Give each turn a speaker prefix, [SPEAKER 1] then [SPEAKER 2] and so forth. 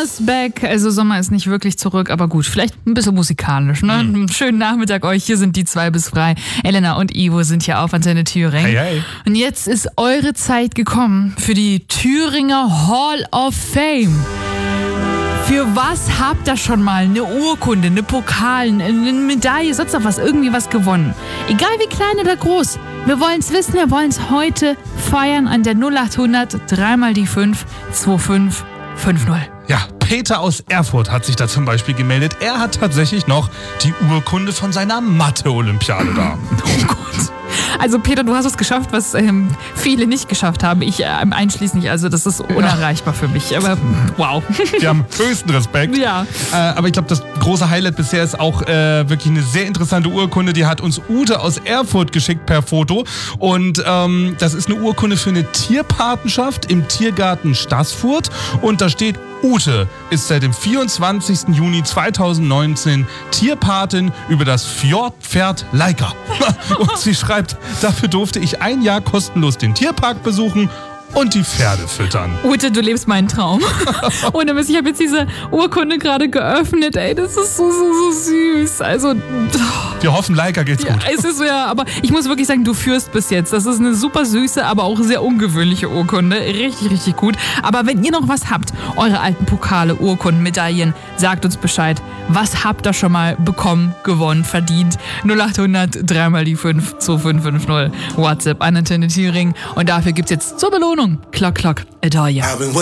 [SPEAKER 1] Summer's back. Also Sommer ist nicht wirklich zurück, aber gut, vielleicht ein bisschen musikalisch. Ne? Einen schönen Nachmittag euch. Hier sind die zwei bis frei. Elena und Ivo sind hier auf Antenne Thüringen.
[SPEAKER 2] Hey, hey.
[SPEAKER 1] Und jetzt ist eure Zeit gekommen für die Thüringer Hall of Fame. Für was habt ihr schon mal eine Urkunde, eine Pokal, eine Medaille, sonst noch was, irgendwie was gewonnen? Egal wie klein oder groß. Wir wollen es wissen, wir wollen es heute feiern an der 0800 3 mal die 5 2550.
[SPEAKER 2] Ja, Peter aus Erfurt hat sich da zum Beispiel gemeldet. Er hat tatsächlich noch die Urkunde von seiner Mathe-Olympiade da.
[SPEAKER 1] Oh Gott. Also Peter, du hast es geschafft, was viele nicht geschafft haben. Ich einschließlich, also das ist unerreichbar für mich. Aber wow.
[SPEAKER 2] Wir haben höchsten Respekt.
[SPEAKER 1] Ja.
[SPEAKER 2] Aber ich glaube, das große Highlight bisher ist auch wirklich eine sehr interessante Urkunde. Die hat uns Ute aus Erfurt geschickt per Foto. Und das ist eine Urkunde für eine Tierpatenschaft im Tiergarten Staßfurt. Und da steht: Ute ist seit dem 24. Juni 2019 Tierpatin über das Fjordpferd Laika. Und sie schreibt, dafür durfte ich ein Jahr kostenlos den Tierpark besuchen und die Pferde füttern.
[SPEAKER 1] Ute, du lebst meinen Traum. Ohne Mist, ich habe jetzt diese Urkunde gerade geöffnet. Ey, das ist so süß. Also,
[SPEAKER 2] wir hoffen, Laika geht's gut.
[SPEAKER 1] Es ist aber ich muss wirklich sagen, du führst bis jetzt. Das ist eine super süße, aber auch sehr ungewöhnliche Urkunde. Richtig, richtig gut. Aber wenn ihr noch was habt, eure alten Pokale, Urkunden, Medaillen, sagt uns Bescheid. Was habt ihr schon mal bekommen, gewonnen, verdient? 0800 3 mal die 5 2550. WhatsApp an Antenne Thüringen. Und dafür gibt's jetzt zur Belohnung Klock, Klock, Adalia.